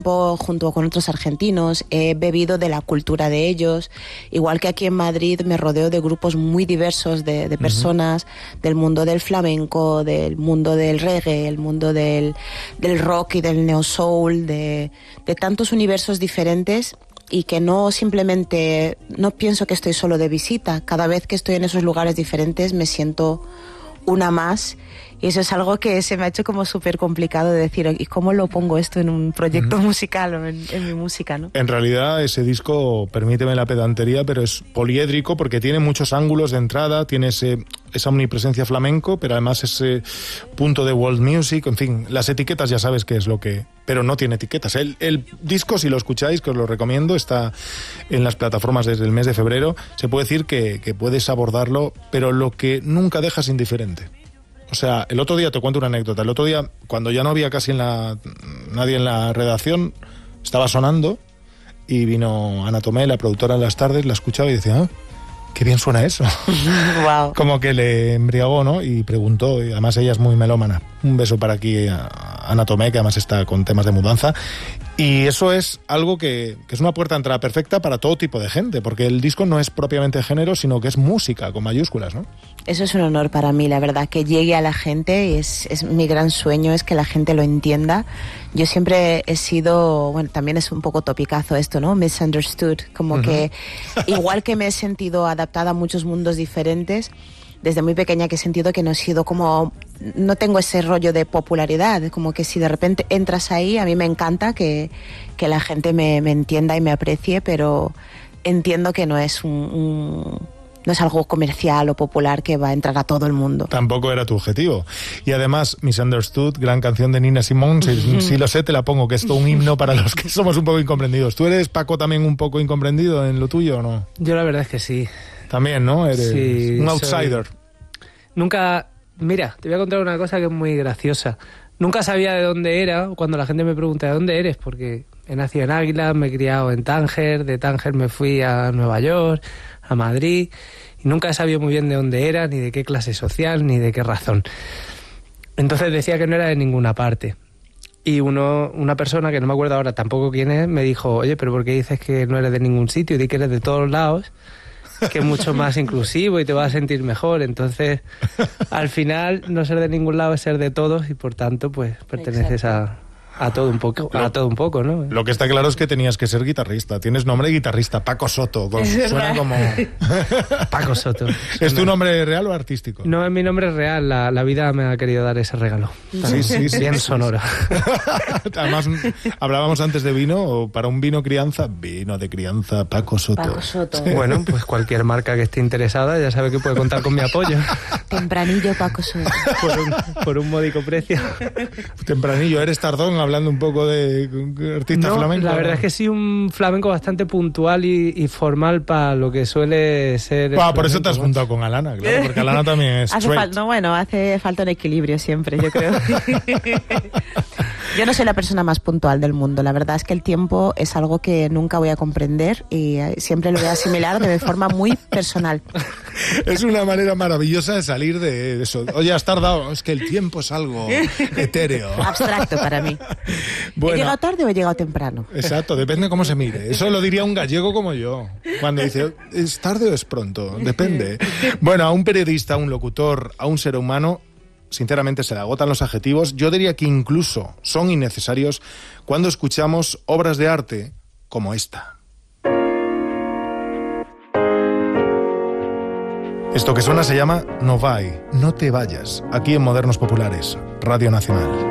junto con otros argentinos, he bebido de la cultura de ellos, igual que aquí en Madrid me rodeo de grupos muy diversos de personas del mundo del flamenco, del mundo del reggae, el mundo del rock y del neo soul, de tantos universos diferentes, y que no simplemente, no pienso que estoy solo de visita. Cada vez que estoy en esos lugares diferentes me siento una más. Y eso es algo que se me ha hecho como súper complicado de decir, ¿y cómo lo pongo esto en un proyecto musical o en mi música, ¿no? En realidad ese disco, permíteme la pedantería, pero es poliédrico porque tiene muchos ángulos de entrada, tiene esa omnipresencia flamenco, pero además ese punto de world music, en fin, las etiquetas ya sabes qué es lo que... Pero no tiene etiquetas. El disco, si lo escucháis, que os lo recomiendo, está en las plataformas desde el mes de febrero, se puede decir que puedes abordarlo, pero lo que nunca dejas indiferente. O sea, el otro día, te cuento una anécdota, el otro día, cuando ya no había casi nadie en la redacción, estaba sonando y vino Ana Tomé, la productora de las tardes, la escuchaba y decía, qué bien suena eso. Wow. Como que le embriagó, ¿no? Y preguntó, y además ella es muy melómana. Un beso para aquí a Ana Tomé, que además está con temas de mudanza. Y eso es algo que es una puerta de entrada perfecta para todo tipo de gente, porque el disco no es propiamente género, sino que es música, con mayúsculas, ¿no? Eso es un honor para mí, la verdad, que llegue a la gente. Es mi gran sueño, es que la gente lo entienda. Yo siempre he sido, bueno, también es un poco topicazo esto, ¿no? Misunderstood, como que igual que me he sentido adaptada a muchos mundos diferentes, desde muy pequeña que he sentido que no he sido como, no tengo ese rollo de popularidad, como que si de repente entras ahí, a mí me encanta que la gente me entienda y me aprecie, pero entiendo que no es no es algo comercial o popular que va a entrar a todo el mundo. Tampoco era tu objetivo. Y además, Misunderstood, gran canción de Nina Simone, si lo sé, te la pongo, que es todo un himno para los que somos un poco incomprendidos. ¿Tú eres, Paco, también un poco incomprendido en lo tuyo o no? Yo la verdad es que sí. También, ¿no? Eres un outsider. Nunca... Mira, te voy a contar una cosa que es muy graciosa. Nunca sabía de dónde era cuando la gente me pregunta ¿de dónde eres? Porque he nacido en Águila, me he criado en Tánger, de Tánger me fui a Nueva York, a Madrid, y nunca he sabido muy bien de dónde era, ni de qué clase social, ni de qué razón. Entonces decía que no era de ninguna parte. Y una persona, que no me acuerdo ahora tampoco quién es, me dijo, oye, pero ¿por qué dices que no eres de ningún sitio? Di que eres de todos lados, que es mucho más inclusivo y te vas a sentir mejor. Entonces, al final, no ser de ningún lado es ser de todos y, por tanto, pues perteneces a todo un poco, ¿no? Lo que está claro es que tenías que ser guitarrista. Tienes nombre de guitarrista, Paco Soto. Suena como... Paco Soto. ¿Es tu nombre real o artístico? No, es mi nombre real. La vida me ha querido dar ese regalo. Sí. Bien sonoro. Además, hablábamos antes de vino, o para un vino de crianza, Paco Soto. Paco Soto. Bueno, pues cualquier marca que esté interesada ya sabe que puede contar con mi apoyo. Tempranillo, Paco Soto. Por un módico precio. Tempranillo, ¿eres tardón hablando un poco de artista flamenco? La verdad es que sí, un flamenco bastante puntual y formal para lo que suele ser. Por eso te has juntado con Alana, claro, porque Alana también es hace falta un equilibrio siempre, yo creo. Yo no soy la persona más puntual del mundo. La verdad es que el tiempo es algo que nunca voy a comprender y siempre lo voy a asimilar de forma muy personal. Es una manera maravillosa de salir de eso. Oye, has tardado. Es que el tiempo es algo etéreo. Abstracto para mí. Bueno, ¿he llegado tarde o he llegado temprano? Exacto, depende de cómo se mire. Eso lo diría un gallego como yo. Cuando dice, ¿es tarde o es pronto? Depende. Bueno, a un periodista, a un locutor, a un ser humano, sinceramente se le agotan los adjetivos. Yo diría que incluso son innecesarios cuando escuchamos obras de arte como esta. Esto que suena se llama No vai, no te vayas, aquí en Modernos Populares, Radio Nacional.